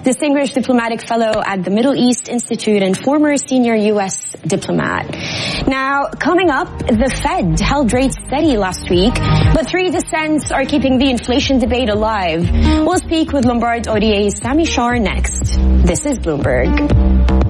distinguished diplomatic fellow at the Middle East Institute and former senior U.S. diplomat. Now, coming up, the Fed held rates steady last week, but three dissents are keeping the inflation debate alive. We'll speak with Lombard ODA's Sami Shar next. This is Bloomberg.